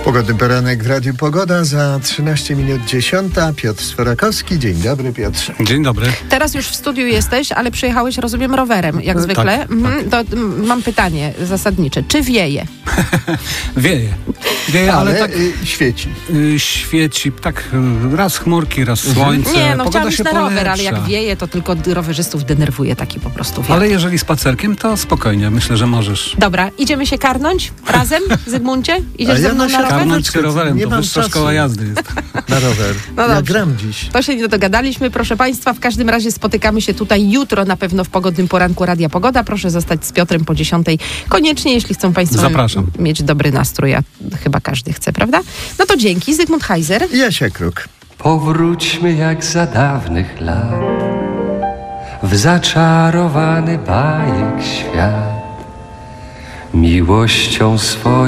Pogodny poranek w Radiu Pogoda za 13 minut 10. Piotr Sworakowski. Dzień dobry, Piotrze. Dzień dobry. Teraz już w studiu jesteś, ale przyjechałeś, rozumiem, rowerem, jak zwykle. Tak. To mam pytanie zasadnicze. Czy wieje? Wieje, ale tak świeci. świeci. Tak, raz chmurki, raz słońce. Nie, Pogoda chciałam iść się na rower, ale polepsza. jak wieje, to tylko rowerzystów denerwuje taki po prostu wiatr. Ale jeżeli spacerkiem, to spokojnie. Myślę, że możesz. Dobra, idziemy się karnąć razem, Zygmuncie? Idziesz ze mną na rower? Karnąć się rowerem, Nie to mam wyższa czasu. szkoła jazdy jest. Na rower. No Ja dobrze. gram dziś. To się nie dogadaliśmy, proszę Państwa. W każdym razie spotykamy się tutaj jutro na pewno w pogodnym poranku Radia Pogoda. Proszę zostać z Piotrem po 10. Koniecznie, jeśli chcą Państwo Zapraszam. mieć dobry nastrój, a chyba każdy chce, prawda? No to dzięki. Zygmunt Heiser. Jasia Kruk. Powróćmy jak za dawnych lat w zaczarowany bajek świat, miłością swoją